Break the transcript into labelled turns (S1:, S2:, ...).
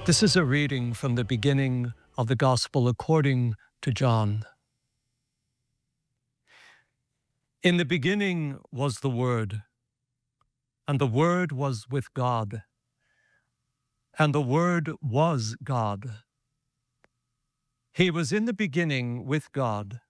S1: This is a reading from the beginning of the Gospel according to John. In the beginning was the Word, and the Word was with God, and the Word was God. He was in the beginning with God,